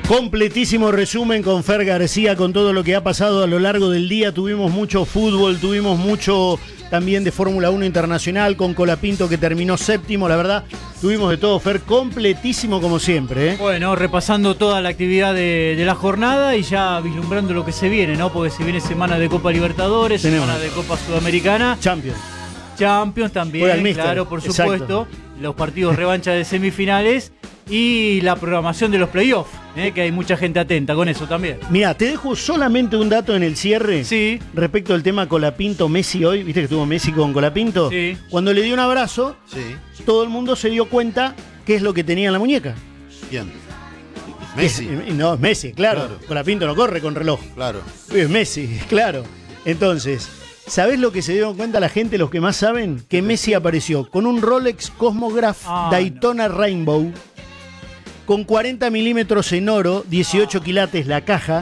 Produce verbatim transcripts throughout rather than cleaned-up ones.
Completísimo resumen con Fer García, con todo lo que ha pasado a lo largo del día. Tuvimos mucho fútbol, tuvimos mucho también de Fórmula uno Internacional, con Colapinto que terminó séptimo. La verdad, tuvimos de todo, Fer, completísimo como siempre, ¿eh? Bueno, repasando toda la actividad de, de la jornada y ya vislumbrando lo que se viene, ¿no? Porque se viene semana de Copa Libertadores, Tenemos. semana de Copa Sudamericana. Champions. Champions también, claro, por supuesto. Exacto. Los partidos revancha de semifinales y la programación de los playoffs, ¿eh? Que hay mucha gente atenta con eso también. Mira, te dejo solamente un dato en el cierre. Sí. Respecto al tema Colapinto-Messi hoy. ¿Viste que estuvo Messi con Colapinto? Sí. Cuando le dio un abrazo, Sí. todo el mundo se dio cuenta qué es lo que tenía en la muñeca. ¿Quién? Messi. Es- no, es Messi, claro. Claro. Colapinto no corre con reloj. Claro. Es Messi, claro. Entonces, ¿sabés lo que se dieron cuenta la gente, los que más saben? Que Messi apareció con un Rolex Cosmograph Ah, Daytona Rainbow, con cuarenta milímetros en oro, dieciocho quilates la caja,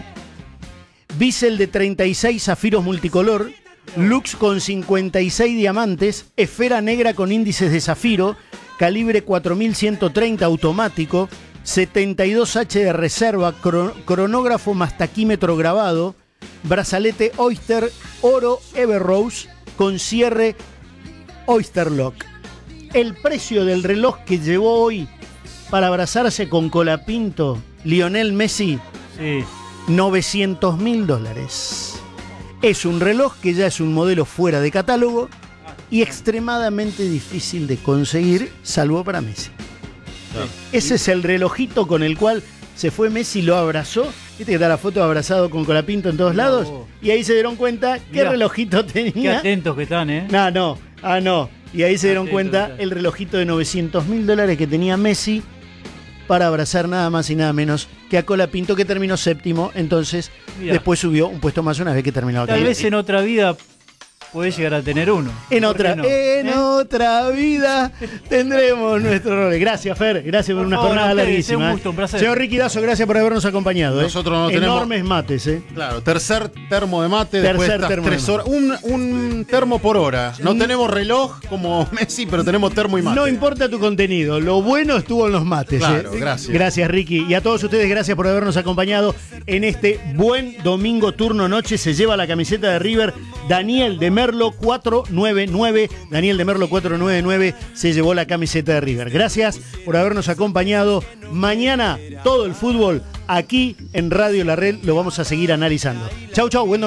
bisel de treinta y seis zafiros multicolor, Lux con cincuenta y seis diamantes, esfera negra con índices de zafiro, calibre cuatro mil ciento treinta automático, setenta y dos H de reserva, cro- cronógrafo más taquímetro grabado, brazalete Oyster oro Everrose con cierre Oyster Lock. El precio del reloj que llevó hoy para abrazarse con Colapinto Lionel Messi, Sí. novecientos mil dólares. Es un reloj que ya es un modelo fuera de catálogo y extremadamente difícil de conseguir, salvo para Messi. Claro. Ese es el relojito con el cual se fue Messi, lo abrazó. Viste que está la foto abrazado con Colapinto en todos Mirá lados. vos. Y ahí se dieron cuenta qué Mirá. relojito Qué tenía. atentos que están, ¿eh? No, no, ah, no. Y ahí se dieron Atento, cuenta atento. el relojito de novecientos mil dólares que tenía Messi para abrazar nada más y nada menos que a Colapinto, que terminó séptimo. Entonces, Mirá. después subió un puesto más una vez que terminó la Tal carrera. vez en otra vida podés llegar a tener uno. En ¿Por otra, qué no? en ¿Eh? otra vida tendremos nuestro rol. Gracias, Fer. Gracias por, Por una favor, jornada a ustedes, larguísima. un gusto, un placer. Señor Ricky Dazo, gracias por habernos acompañado. Nosotros no ¿eh? tenemos- Enormes mates, ¿eh? Claro, tercer termo de mate, después Tercer estas termo de tres mate. horas. Un, un termo por hora. No Mm. tenemos reloj como Messi, pero tenemos termo y mate. No importa tu contenido, lo bueno estuvo en los mates. Claro, ¿eh? gracias. Gracias, Ricky. Y a todos ustedes, gracias por habernos acompañado en este buen domingo turno noche. Se lleva la camiseta de River Daniel de Merlo cuatro nueve nueve. Daniel de Merlo cuatro nueve nueve se llevó la camiseta de River. Gracias por habernos acompañado. Mañana todo el fútbol aquí en Radio La Red lo vamos a seguir analizando. Chau, chau. Buen domingo.